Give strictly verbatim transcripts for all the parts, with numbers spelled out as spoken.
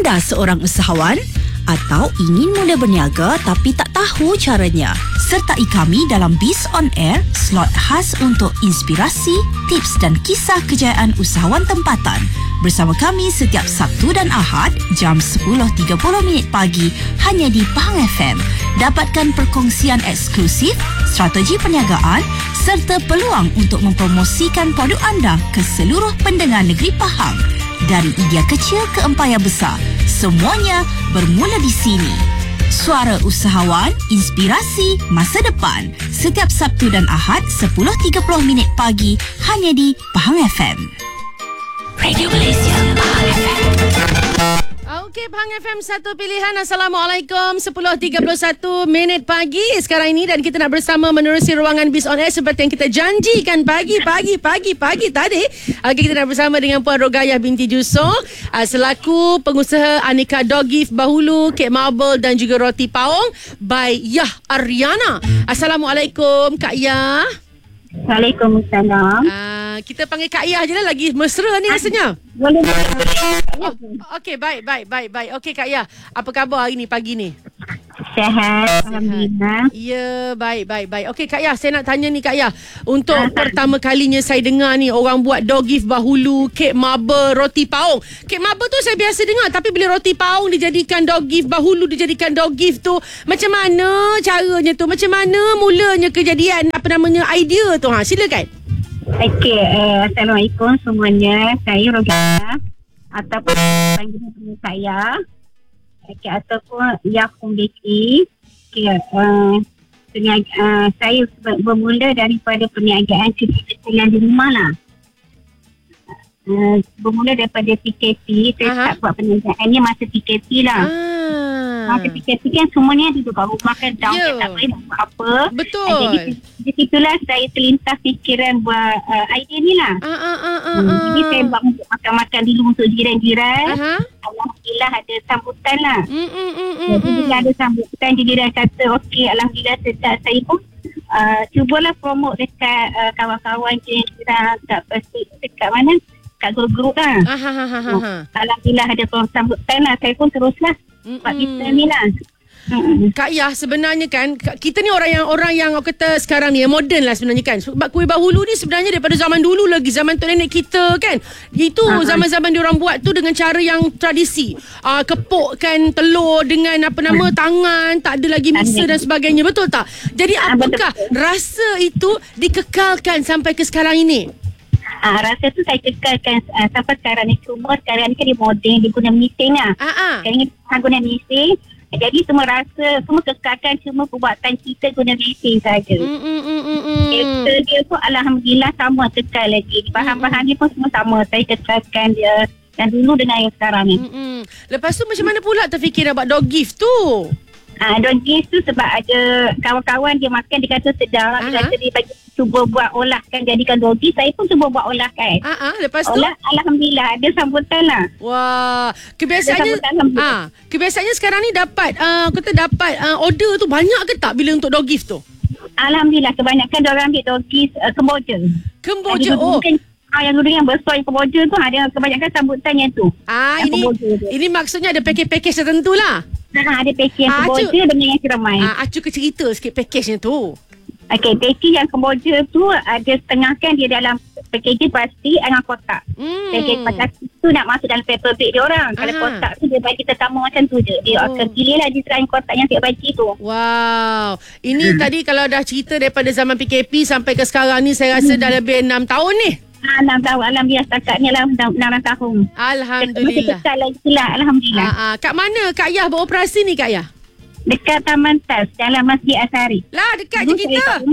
Anda seorang usahawan atau ingin mula berniaga tapi tak tahu caranya? Sertai kami dalam Biz On Air, slot khas untuk inspirasi, tips dan kisah kejayaan usahawan tempatan. Bersama kami setiap Sabtu dan Ahad jam sepuluh tiga puluh minit pagi hanya di Pahang F M. Dapatkan perkongsian eksklusif, strategi perniagaan serta peluang untuk mempromosikan produk anda ke seluruh pendengar negeri Pahang. Dari idea kecil ke empayar besar, semuanya bermula di sini. Suara Usahawan, inspirasi masa depan. Setiap Sabtu dan Ahad sepuluh tiga puluh minit pagi hanya di Pahang F M. Radio Malaysia, Pahang F M. Okey, Pahang F M satu pilihan. Assalamualaikum, sepuluh tiga puluh satu minit pagi sekarang ini, dan kita nak bersama menerusi ruangan Biz On Air seperti yang kita janjikan pagi pagi pagi pagi tadi. Okey, kita nak bersama dengan Puan Rogayah binti Jusoh uh, selaku pengusaha aneka dog gift Bahulu, kek marble dan juga roti paung by Yah Aryana. Assalamualaikum Kak Yah. Waalaikumsalam. Uh, kita panggil Kak Yah je lah, lagi mesra ni rasanya. Boleh. Oh, okey, baik, baik, baik, baik. Okey Kak Yah, apa khabar hari ni, pagi ni? Sihat, alhamdulillah. Ya, baik, baik, baik. Okey Kak Yah, saya nak tanya ni Kak Yah. Untuk pertama kalinya saya dengar ni orang buat dog gift Bahulu, kek marble, roti paung. Kek marble tu saya biasa dengar, tapi bila roti paung dijadikan dog gift, Bahulu dijadikan dog gift tu, macam mana caranya tu? Macam mana mulanya kejadian, apa namanya, idea tu? Ha, silakan. Okey, uh, Assalamualaikum semuanya. Saya Rogayah ataupun panggil saya. Okey, ataupun Yah Kondisi. Okey, uh, uh, saya bermula daripada perniagaan kecil-kecilan di rumah lah. Uh, bermula daripada P K P. Saya Aha. tak buat perniagaan ni masa P K P lah. Ah. Masa P K P kan semuanya duduk kat rumah kan, down yeah. tak boleh nak buat apa. Betul. Uh, jadi di situlah saya terlintas fikiran buat uh, idea ni lah. Uh, uh, uh, uh, hmm, jadi saya buat untuk makan-makan dulu untuk jiran-jiran. Uh-huh. Alhamdulillah ada sambutan lah. Mm, mm, mm, mm, jadi mm. bila ada sambutan, jiran kata okey, alhamdulillah sedap. Saya pun uh, cubalah promote dekat uh, kawan-kawan jiran kat Persik, dekat mana? Kat grup-grup lah. Uh, uh, uh, uh, uh. Alhamdulillah ada sambutan lah. Saya pun teruslah buat kita ni lah. Hmm. Kak Yah, sebenarnya kan kita ni orang yang orang yang orang kata sekarang ni moden lah sebenarnya kan. Sebab kuih Bahulu ni sebenarnya daripada zaman dulu lagi, zaman tok nenek kita kan. Itu uh-huh. zaman-zaman diorang buat tu dengan cara yang tradisi. Uh, kepukkan telur dengan apa nama uh-huh. tangan, tak ada lagi mixer dan sebagainya, betul tak? Jadi apakah uh, rasa itu dikekalkan sampai ke sekarang ini? Ah, rasa tu saya kekalkan uh, sampai sekarang ni. Cuma sekarang ni kan dia moden, dia guna meeting lah. Uh-huh. Sekarang ni dia guna meeting. Jadi semua rasa, semua kekalkan, cuma perbuatan kita guna meeting saja. Mm, mm, mm, mm. Kereta dia pun alhamdulillah sama kekal lagi. Bahan-bahan dia pun semua sama. Saya kekalkan dia dan dulu dengan yang sekarang ni. Mm, mm. Lepas tu macam mana pula terfikir nak buat dog gift tu? Ah, dog gift tu sebab ada kawan-kawan dia makan, dia kata sedap. Dia kata dia bagi cuba buat olahkan, jadikan dog gift. Saya pun cuba buat olahkan. Ah, lepas tu? Olah, alhamdulillah ada sambutan lah. Wah, kebiasaannya ah, kebiasaannya sekarang ni dapat uh, kata dapat uh, order tu banyak ke tak bila untuk dog gift tu? Alhamdulillah, kebanyakan diorang ambil dog gift uh, Kemboja. Kemboja, oh. Mungkin, ah, yang dulu yang besar yang Kemboja tu ada kebanyakan sambutannya tu. Ah, ini ini maksudnya ada package-package tertentu lah. Ha, ada package yang ah, Kemboja dengan yang Seremai. Ah, Acu ke cerita sikit package-nya tu. Okey, package yang Kemboja tu ada setengah kan dia dalam packaging plastik dengan kotak. Hmm. Package plastik tu nak masuk dalam paper bag dia orang. Aha. Kalau kotak tu dia bagi tetamu macam tu je. Dia oh. akan pilih lah design kotak yang dia bagi tu. Wow. Ini hmm. tadi kalau dah cerita daripada zaman P K P sampai ke sekarang ni, saya rasa hmm. dah lebih enam tahun ni. Ha, enam tahun. Alhamdulillah setakat ni lah enam tahun. Alhamdulillah. Masih lagi lah. Alhamdulillah. Ha, ha. Kat mana Kak Yah beroperasi ni Kak Yah? Dekat Taman Tas, dalam Masjid Asari. Lah, dekat je kita.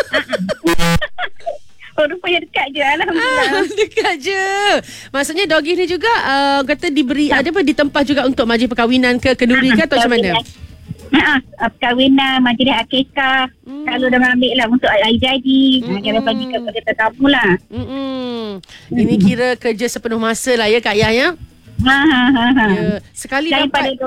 Oh, rupanya dekat je. Alhamdulillah. Ah, dekat je. Maksudnya dog gift ni juga uh, kata diberi, ada apa, ditempah juga untuk majlis perkahwinan ke, kenduri ke, atau macam mana? Ha, perkahwinan, majlis akikah. Hmm. Kalau dah ambil lah untuk air jadi. Hmm. Ha, kalau bagi kepada tetamu lah. Hmm. Ini kira kerja sepenuh masa lah ya Kak Yah ya? Ha, ha, ha, ha. Ya. Sekali daripada dapat.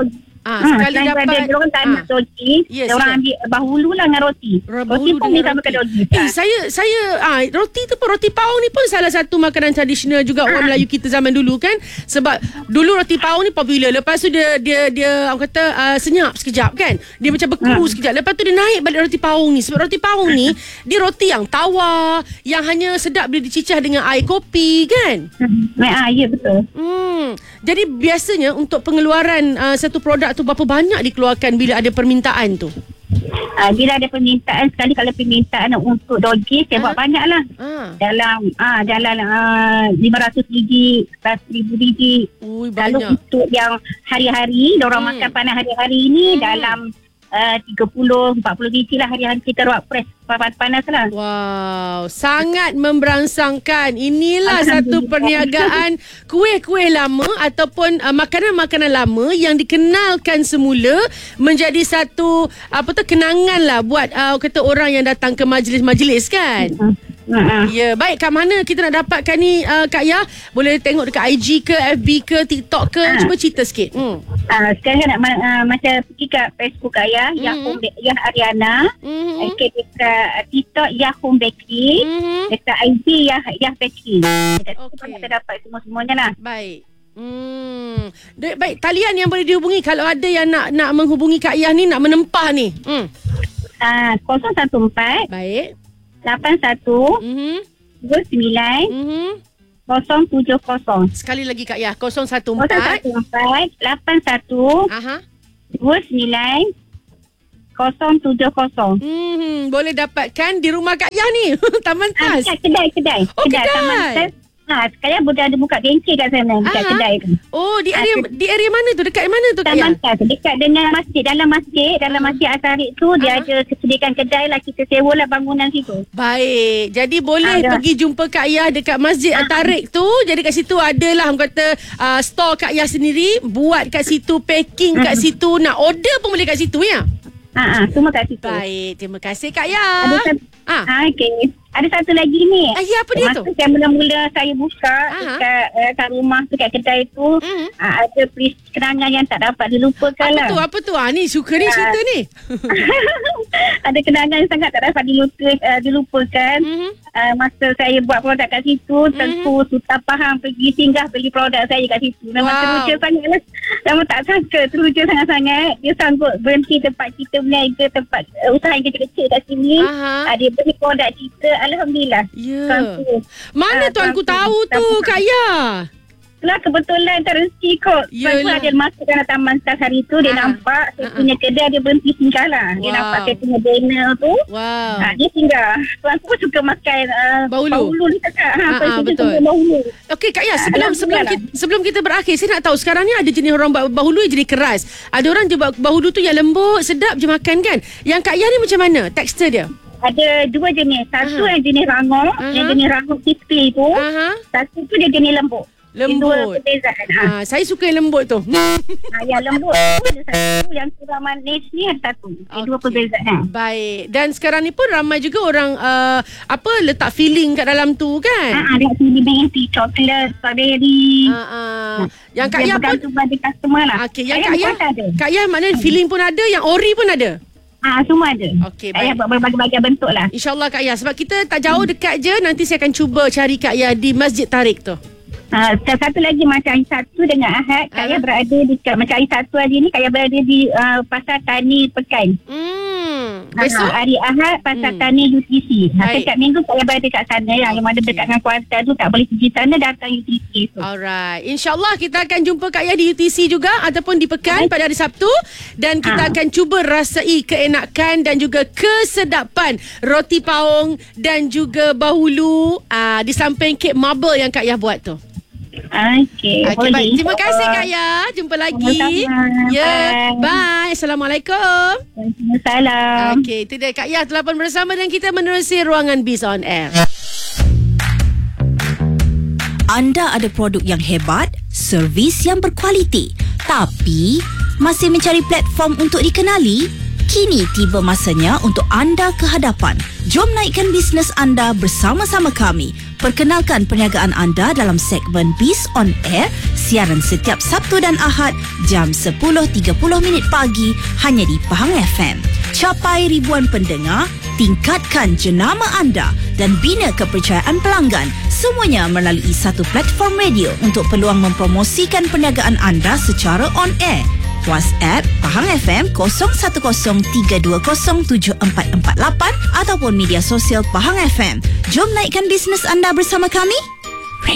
Ah, Hmm, sekali selain dapat. Dia orang tak nak ah. roti. Yes, Dia orang yes. ambil bahulu lah dengan roti. Bahulu Roti pun dengan dia sama roti. roti. Eh, saya saya ah roti tu pun roti paung ni pun salah satu makanan tradisional juga orang Melayu kita zaman dulu kan. Sebab dulu roti paung ni popular. Lepas tu dia dia dia orang kata uh, senyap sekejap kan. Dia macam beku Hmm. sekejap. Lepas tu dia naik balik roti paung ni. Sebab roti paung ni dia roti yang tawar, yang hanya sedap bila dicicah dengan air kopi kan. Hmm. Ah, ya betul. Hmm. Jadi biasanya untuk pengeluaran uh, satu produk tu berapa banyak dikeluarkan bila ada permintaan tu? Uh, bila ada permintaan, sekali kalau permintaan untuk doggy, saya Ah. buat banyak lah. Ah. Dalam ah dalam uh, lima ratus biji, seratus ribu biji. Ui, Lalu banyak. untuk yang hari-hari, diorang Hmm. makan panas hari-hari ni Hmm. dalam uh, tiga puluh, empat puluh biji lah hari-hari kita ruak press panas lah. Wow, sangat memberangsangkan. Inilah satu Alhamdulillah. perniagaan kuih-kuih lama ataupun uh, makanan-makanan lama yang dikenalkan semula menjadi satu apa tu kenangan lah buat uh, kata orang yang datang ke majlis-majlis kan. Hmm. Uh-huh. Ya, baik. Kat mana kita nak dapatkan ni uh, Kak Yah? Boleh tengok dekat I G ke, F B ke, TikTok ke? Ah. Cuba cerita sikit. Hmm. Uh, sekarang nak ma- uh, macam pergi kat Facebook saya, Mhm. Yah Home Ba- Yah Ariana. Mhm. Okay, dekat uh, TikTok Yah Home Bakery. Mhm. Dekat I G Yah Yah Bakery. Dekat situ Okey. kita dapat semua-semuanya lah. Baik. Hmm. De- baik, talian yang boleh dihubungi kalau ada yang nak nak menghubungi Kak Yah ni, nak menempah ni. Hmm. Uh, kosong satu empat Baik. lapan satu Mhm. dua sembilan Mhm. kosong tujuh kosong. Sekali lagi Kak Yah, kosong satu Kosong empat. satu empat lapan satu Aha. dua sembilan kosong tujuh kosong. Hmm, boleh dapatkan di rumah Kak Yah ni. Taman Ah, Tas. dekat kedai, kedai. Oh, kedai. Taman Tas. Ha, sekarang boleh ada buka bengkel kat sana, dekat Aha. kedai tu. Oh, di Ah, area ke- di area mana tu? Dekat mana tu Kak Yah? Taman Tas, dekat dengan masjid. Dalam masjid, dalam masjid Asarik tu, dia Aha. ada kesediaan kedai lah. Kita sewa lah bangunan situ. Baik. Jadi boleh Ada. pergi jumpa Kak Yah dekat Masjid Al-Tarik tu. Jadi kat situ adalah orang kata uh, store Kak Yah sendiri, buat kat situ, packing kat situ, nak order pun boleh kat situ ya. Ha, ha, semua kat situ. Baik, terima kasih Kak Ada Yah. satu, Ah. ha, okay. Ada satu lagi ni. Ah, ya, apa dia Masa tu? saya mula-mula saya buka Aha. dekat, uh, kat rumah tu, kat kedai tu, Mhm. uh, ada peris kenangan yang tak dapat dilupakan Apa lah. tu? Apa tu? Ah ni suka ni cerita ni. Ada kenangan yang sangat tak dapat dilupa, uh, dilupakan. Mhm. Uh, masa saya buat produk kat situ, Mhm. tentu susah faham pergi singgah beli produk saya kat situ. Memang Wow. teruja sangat lah. Memang tak sangka, teruja sangat-sangat. Dia sanggup berhenti tempat kita berniaga, tempat uh, usaha yang kecil-kecil kat sini. Aha. Uh, dia beli produk kita, Alhamdulillah. Ya. Tuanku. Mana Ah, tuanku tuanku. tahu tu Tuanku. Kak Yah? Itulah kebetulan tak rezeki kot. Sebab tu Yelah. ada masuk dalam Taman Tas hari tu, dia Ah. nampak saya Ah. punya kedai, dia berhenti singgah lah. Dia Wow. nampak saya punya banner tu. Wow. Ha, dia singgah. Tuan aku pun suka makan uh, Bahulu. bahulu ni kakak. Ha, Ah, saya ah, suka betul. makan bahulu. Okey Kak Yah, Ah, sebelum Alhamdulillah sebelum lah. kita, sebelum kita berakhir, saya nak tahu sekarang ni ada jenis orang buat bahulu yang jenis keras. Ada orang je buat bahulu tu yang lembut, sedap je makan kan. Yang Kak Yah ni macam mana tekstur dia? Ada dua jenis. Satu Aha. yang jenis rangup, Aha. yang jenis rangup crispy tu. Aha. Satu tu dia jenis lembut. Dia dua Lembut. perbezaan. Ha. Ha, saya suka yang lembut tu. Ha, yang lembut tu ada satu, yang kurang manis ni ada satu. Dia dua Okey. perbezaan. Baik. Dan sekarang ni pun ramai juga orang uh, apa letak filling kat dalam tu kan. Ha, ada sini berhenti coklat, strawberry. Ha, uh, yang Kak Dia Yah pun bergantung pada customer lah. okey, yang Saya Kak Yah buat ada. Kak Yah maknanya filling pun ada, yang ori pun ada. Ah, semua ada. Okey, Saya baik. buat berbagai-bagai bentuk lah. InsyaAllah Kak Yah. Sebab kita tak jauh dekat je. Nanti saya akan cuba cari Kak Yah di Masjid Tarik tu. Ah, satu lagi macam hari Sabtu dengan Ahad, Ah. Kak Yah berada dekat, macam hari Sabtu hari ni, Kak Yah berada di uh, Pasar Tani Pekan. Hmm. Ah, Besok? hari Ahad, Pasar Hmm. Tani U T C. Ha, Baik. setiap minggu Kak Yah berada dekat sana. Yang mana Okey. dekat dengan kuartal tu, tak boleh pergi sana, datang U T C tu. Alright. InsyaAllah kita akan jumpa Kak Yah di U T C juga ataupun di Pekan pada hari Sabtu. Dan kita Ah. akan cuba rasai keenakan dan juga kesedapan roti paung dan juga bahulu uh, di samping kek marble yang Kak Yah buat tu. Okey, Okay, boleh. baik. Terima kasih Kak Yah. Jumpa lagi. Sama-sama. Ya. Bye. Bye. Assalamualaikum. Salam. Okey, itu dia Kak Yah telepon bersama dan kita menerusi ruangan Biz on Air. Anda ada produk yang hebat, servis yang berkualiti, tapi masih mencari platform untuk dikenali? Kini tiba masanya untuk anda ke hadapan. Jom naikkan bisnes anda bersama-sama kami. Perkenalkan perniagaan anda dalam segmen Biz on Air, siaran setiap Sabtu dan Ahad jam sepuluh tiga puluh minit pagi hanya di Pahang F M. Capai ribuan pendengar, tingkatkan jenama anda dan bina kepercayaan pelanggan, semuanya melalui satu platform radio untuk peluang mempromosikan perniagaan anda secara on air. WhatsApp Pahang F M kosong satu kosong tiga dua kosong tujuh empat empat lapan ataupun media sosial Pahang F M. Jom naikkan bisnes anda bersama kami.